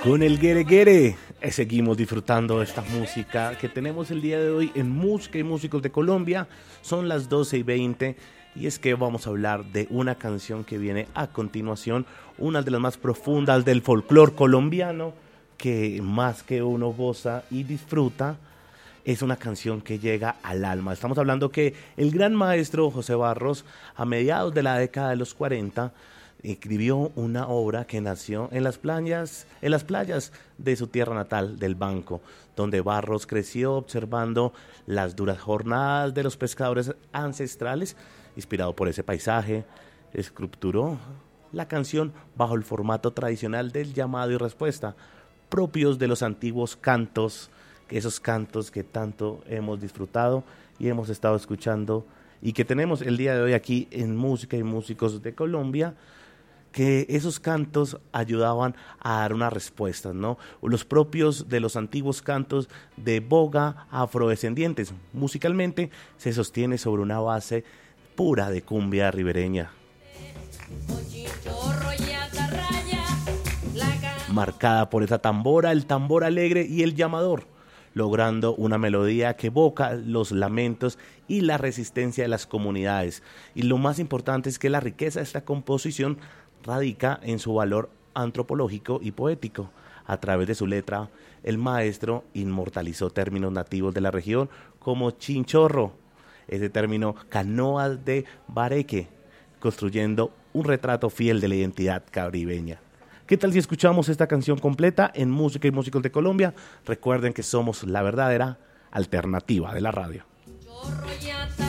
Con el Guere Guere seguimos disfrutando de esta música que tenemos el día de hoy en Música y Músicos de Colombia. Son las 12:20 y es que vamos a hablar de una canción que viene a continuación, una de las más profundas del folclore colombiano, que más que uno goza y disfruta, es una canción que llega al alma. Estamos hablando que el gran maestro José Barros, a mediados de la década de los 40, escribió una obra que nació en las playas de su tierra natal, del Banco, donde Barros creció observando las duras jornadas de los pescadores ancestrales. Inspirado por ese paisaje, estructuró la canción bajo el formato tradicional del llamado y respuesta, propios de los antiguos cantos, esos cantos que tanto hemos disfrutado y hemos estado escuchando y que tenemos el día de hoy aquí en Música y Músicos de Colombia, que esos cantos ayudaban a dar unas respuestas, ¿no? Los propios de los antiguos cantos de boga afrodescendientes. Musicalmente se sostiene sobre una base pura de cumbia ribereña, marcada por esa tambora, el tambor alegre y el llamador, logrando una melodía que evoca los lamentos y la resistencia de las comunidades. Y lo más importante es que la riqueza de esta composición radica en su valor antropológico y poético. A través de su letra, el maestro inmortalizó términos nativos de la región como chinchorro, ese término canoas de bareque, construyendo un retrato fiel de la identidad caribeña. ¿Qué tal si escuchamos esta canción completa en Música y Músicos de Colombia? Recuerden que somos la verdadera alternativa de la radio.